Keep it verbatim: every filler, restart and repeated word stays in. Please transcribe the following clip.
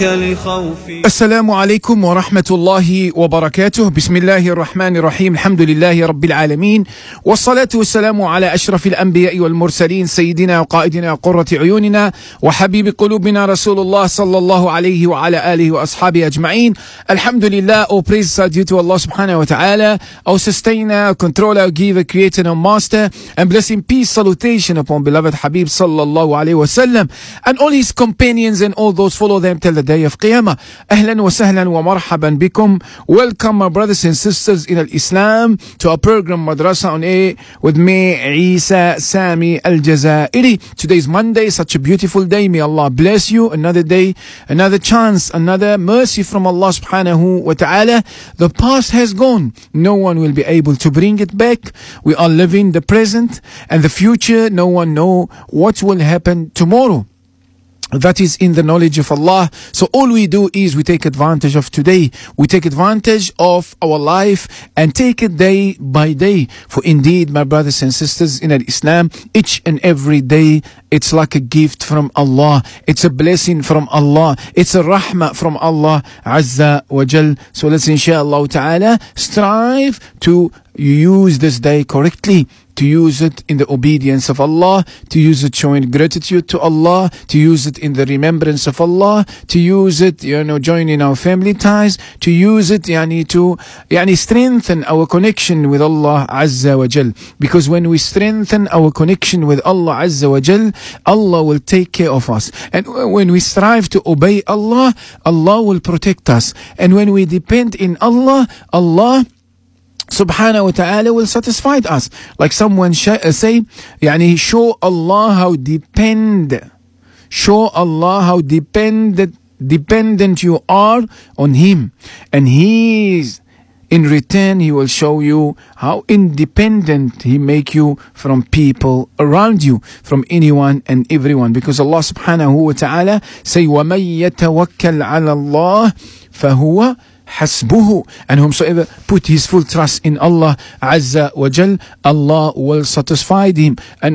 ذاك لخوفي. السلام عليكم ورحمة الله وبركاته. بسم الله الرحمن الرحيم. الحمد لله رب العالمين، والصلاة والسلام على أشرف الأنبياء والمرسلين، سيدنا وقائدنا وقرة عيوننا وحبيب قلوبنا رسول الله صلى الله عليه وعلى آله وأصحابه أجمعين. Alhamdulillah, all praises are due to Allah subhanahu wa ta'ala, our sustainer, controller, giver, creator and master, and blessing, peace, salutation upon beloved Habib sallallahu alayhi wa sallam and all his companions and all those follow them till the day of Qiyamah. Ahlan wa sahlan wa marhaban bikum. Welcome my brothers and sisters in Islam to our program Madrasa on Air with me, Isa Sami Al-Jazairi. Today is Monday, such a beautiful day. May Allah bless you. Another day, another chance, another mercy from Allah subhanahu wa ta'ala. The past has gone. No one will be able to bring it back. We are living the present and the future. No one know what will happen tomorrow. That is in the knowledge of Allah. So all we do is we take advantage of today. We take advantage of our life and take it day by day. For indeed, my brothers and sisters in Islam, each and every day, it's like a gift from Allah. It's a blessing from Allah. It's a rahmah from Allah Azza wa Jal. So let's inshallah ta'ala strive to use this day correctly, to use it in the obedience of Allah, to use it showing gratitude to Allah, to use it in the remembrance of Allah, to use it, you know, joining our family ties, to use it, yani, to yani, strengthen our connection with Allah Azza wa Jal. Because when we strengthen our connection with Allah Azza wa Jal, Allah will take care of us. And when we strive to obey Allah, Allah will protect us. And when we depend in Allah, Allah subhanahu wa ta'ala will satisfy us. Like someone sh- uh, say, yani, show Allah how depend, show Allah how dependent, dependent you are on Him. And He's, in return, He will show you how independent He make you from people around you, from anyone and everyone. Because Allah subhanahu wa ta'ala say, وَمَن يَتَوَكَّلْ عَلَى اللَّهِ فَهُوَ حسبه, and whomsoever put his full trust in Allah Azza wa Jal, Allah will satisfy him. And